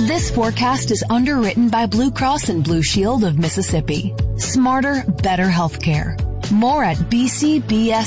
This forecast is underwritten by Blue Cross and Blue Shield of Mississippi. Smarter, better healthcare. More at bcbs